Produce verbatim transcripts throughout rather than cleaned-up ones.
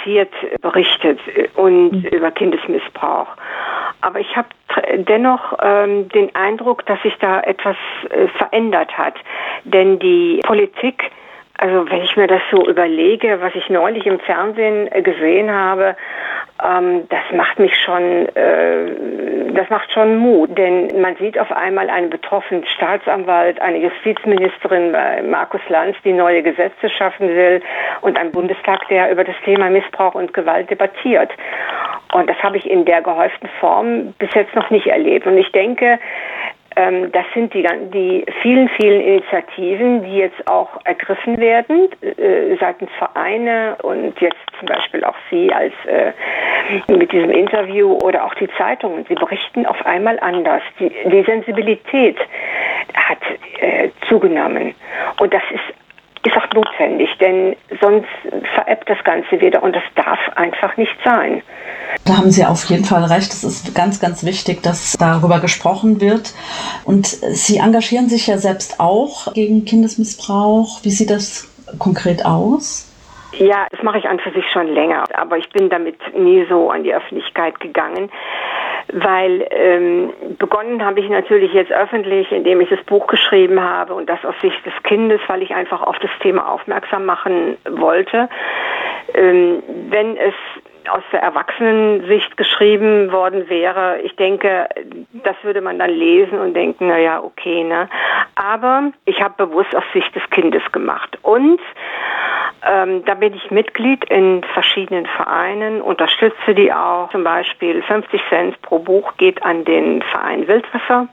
differenziert berichtet und mhm. über Kindesmissbrauch. Aber ich habe dennoch ähm, den Eindruck, dass sich da etwas äh, verändert hat. Denn die Politik, also wenn ich mir das so überlege, was ich neulich im Fernsehen gesehen habe, ähm, das macht mich schon, äh, das macht schon Mut. Denn man sieht auf einmal einen betroffenen Staatsanwalt, eine Justizministerin, Markus Lanz, die neue Gesetze schaffen will und einen Bundestag, der über das Thema Missbrauch und Gewalt debattiert. Und das habe ich in der gehäuften Form bis jetzt noch nicht erlebt. Und ich denke, das sind die, die vielen, vielen Initiativen, die jetzt auch ergriffen werden, äh, seitens Vereine und jetzt zum Beispiel auch Sie als äh, mit diesem Interview oder auch die Zeitungen. Sie berichten auf einmal anders. Die, die Sensibilität hat äh, zugenommen. Und das ist ist auch notwendig, denn sonst verebbt das Ganze wieder und das darf einfach nicht sein. Da haben Sie auf jeden Fall recht. Es ist ganz, ganz wichtig, dass darüber gesprochen wird. Und Sie engagieren sich ja selbst auch gegen Kindesmissbrauch. Wie sieht das konkret aus? Ja, das mache ich an für sich schon länger, aber ich bin damit nie so an die Öffentlichkeit gegangen, weil ähm, begonnen habe ich natürlich jetzt öffentlich, indem ich das Buch geschrieben habe und das aus Sicht des Kindes, weil ich einfach auf das Thema aufmerksam machen wollte. Ähm, wenn es aus der Erwachsenensicht geschrieben worden wäre, ich denke, das würde man dann lesen und denken, na ja, okay, ne? Aber ich habe bewusst aus Sicht des Kindes gemacht. Und ähm, da bin ich Mitglied in verschiedenen Vereinen, unterstütze die auch. Zum Beispiel fünfzig Cent pro Buch geht an den Verein Wildwasser.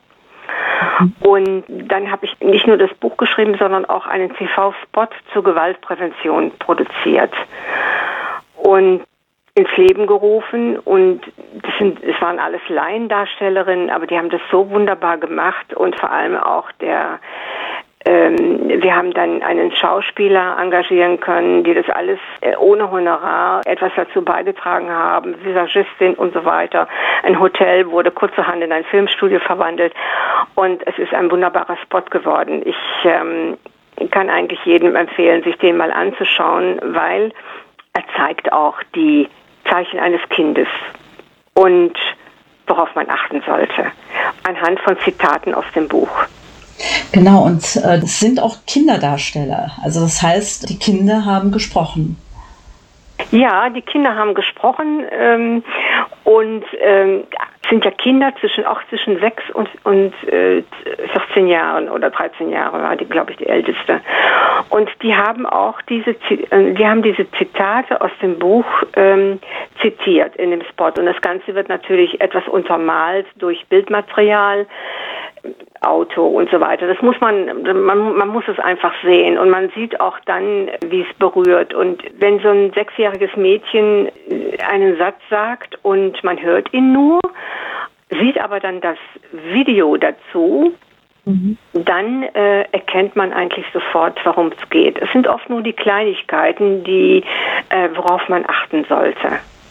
Und dann habe ich nicht nur das Buch geschrieben, sondern auch einen T V-Spot zur Gewaltprävention produziert und ins Leben gerufen. Und das sind, es waren alles Laiendarstellerinnen, aber die haben das so wunderbar gemacht und vor allem auch der ähm, wir haben dann einen Schauspieler engagieren können, die das alles äh, ohne Honorar etwas dazu beigetragen haben, Visagistin und so weiter. Ein Hotel wurde kurzerhand in ein Filmstudio verwandelt und es ist ein wunderbarer Spot geworden. Ich ähm, kann eigentlich jedem empfehlen, sich den mal anzuschauen, weil er zeigt auch die Zeichen eines Kindes und worauf man achten sollte, anhand von Zitaten aus dem Buch. Genau, und äh, es sind auch Kinderdarsteller. Also das heißt, die Kinder haben gesprochen. Ja, die Kinder haben gesprochen ähm, und ähm, sind ja Kinder zwischen auch zwischen sechs und, und äh, vierzehn Jahren oder dreizehn Jahre war die, glaube ich, die älteste. Und die haben auch diese, die haben diese Zitate aus dem Buch ähm, zitiert in dem Spot. Und das Ganze wird natürlich etwas untermalt durch Bildmaterial, Auto und so weiter. Das muss man, man, man muss es einfach sehen und man sieht auch dann, wie es berührt. Und wenn so ein sechsjähriges Mädchen einen Satz sagt und man hört ihn nur, sieht aber dann das Video dazu, mhm. dann äh, erkennt man eigentlich sofort, worum es geht. Es sind oft nur die Kleinigkeiten, die, äh, worauf man achten sollte.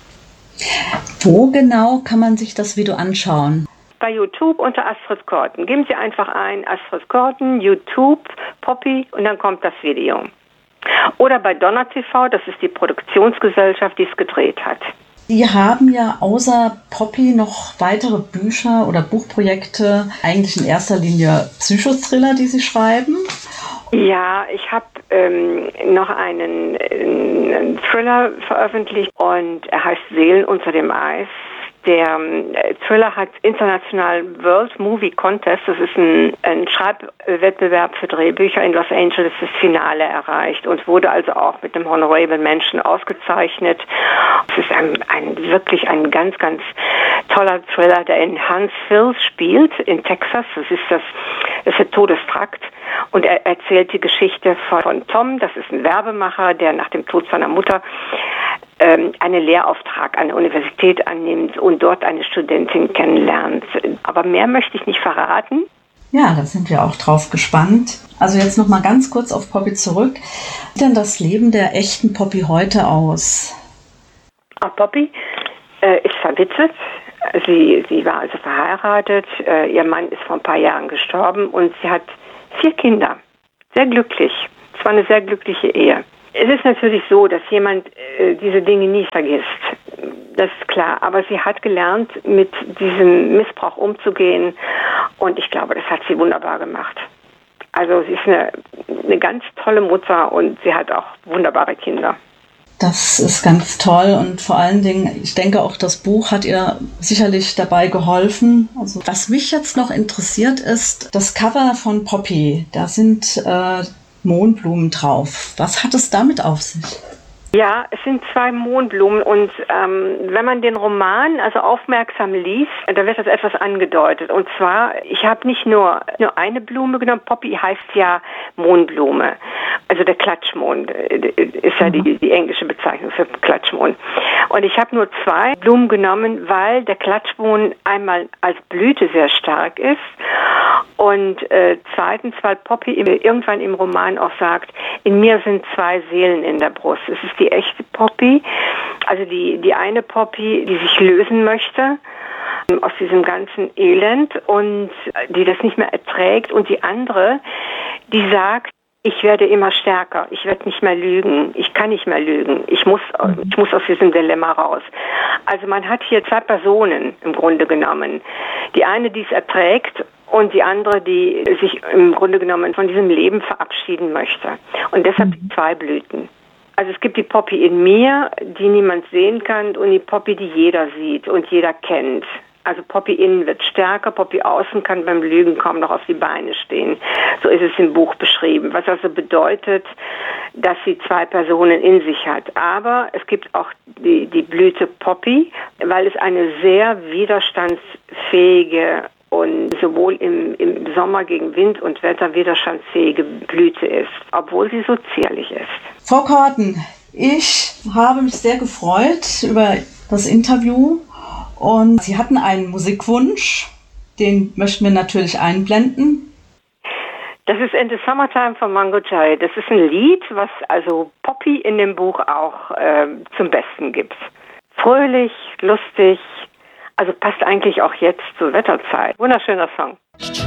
Wo genau kann man sich das Video anschauen? Bei YouTube unter Astrid Korten. Geben Sie einfach ein Astrid Korten, YouTube, Poppy und dann kommt das Video. Oder bei Donner T V, das ist die Produktionsgesellschaft, die es gedreht hat. Sie haben ja außer Poppy noch weitere Bücher oder Buchprojekte, eigentlich in erster Linie Psychothriller, die Sie schreiben. Ja, ich habe ähm, noch einen, einen Thriller veröffentlicht und er heißt Seelen unter dem Eis. Der äh, Thriller hat internationalen World Movie Contest, das ist ein, ein Schreibwettbewerb für Drehbücher in Los Angeles, das Finale erreicht und wurde also auch mit einem Honorable Mention ausgezeichnet. Es ist ein, ein wirklich ein ganz, ganz toller Thriller, der in Huntsville spielt, in Texas. Das ist das, das ist der Todestrakt. Und er erzählt die Geschichte von, von Tom, das ist ein Werbemacher, der nach dem Tod seiner Mutter ähm, einen Lehrauftrag an der Universität annimmt und dort eine Studentin kennenlernt. Aber mehr möchte ich nicht verraten. Ja, da sind wir auch drauf gespannt. Also jetzt noch mal ganz kurz auf Poppy zurück. Wie sieht denn das Leben der echten Poppy heute aus? Auch Poppy äh, ist verwitwet. Sie, sie war also verheiratet. Äh, ihr Mann ist vor ein paar Jahren gestorben und sie hat vier Kinder. Sehr glücklich. Es war eine sehr glückliche Ehe. Es ist natürlich so, dass jemand äh, diese Dinge nie vergisst. Das ist klar. Aber sie hat gelernt, mit diesem Missbrauch umzugehen. Und ich glaube, das hat sie wunderbar gemacht. Also sie ist eine, eine ganz tolle Mutter und sie hat auch wunderbare Kinder. Das ist ganz toll und vor allen Dingen, ich denke auch, das Buch hat ihr sicherlich dabei geholfen. Also was mich jetzt noch interessiert ist, das Cover von Poppy, da sind äh, Mohnblumen drauf. Was hat es damit auf sich? Ja, es sind zwei Mohnblumen und ähm, wenn man den Roman also aufmerksam liest, da wird das etwas angedeutet. Und zwar, ich habe nicht nur, nur eine Blume genommen, Poppy heißt ja Mohnblume. Also der Klatschmohn ist ja die, die englische Bezeichnung für Klatschmohn. Und ich habe nur zwei Blumen genommen, weil der Klatschmohn einmal als Blüte sehr stark ist und äh, zweitens, weil Poppy irgendwann im Roman auch sagt, in mir sind zwei Seelen in der Brust. Es ist die echte Poppy, also die, die eine Poppy, die sich lösen möchte aus diesem ganzen Elend und die das nicht mehr erträgt, und die andere, die sagt, ich werde immer stärker, ich werde nicht mehr lügen, ich kann nicht mehr lügen, ich muss, ich muss aus diesem Dilemma raus. Also man hat hier zwei Personen im Grunde genommen. Die eine, die es erträgt, und die andere, die sich im Grunde genommen von diesem Leben verabschieden möchte. Und deshalb die zwei Blüten. Also es gibt die Poppy in mir, die niemand sehen kann, und die Poppy, die jeder sieht und jeder kennt. Also Poppy innen wird stärker, Poppy außen kann beim Lügen kaum noch auf die Beine stehen. So ist es im Buch beschrieben, was also bedeutet, dass sie zwei Personen in sich hat. Aber es gibt auch die, die Blüte Poppy, weil es eine sehr widerstandsfähige und sowohl im, im Sommer gegen Wind und Wetter widerstandsfähige Blüte ist, obwohl sie so zierlich ist. Frau Korten, ich habe mich sehr gefreut über das Interview. Und Sie hatten einen Musikwunsch, den möchten wir natürlich einblenden. Das ist In the Summertime von Mango Chai. Das ist ein Lied, was also Poppy in dem Buch auch äh, zum Besten gibt. Fröhlich, lustig, also passt eigentlich auch jetzt zur Wetterzeit. Wunderschöner Song.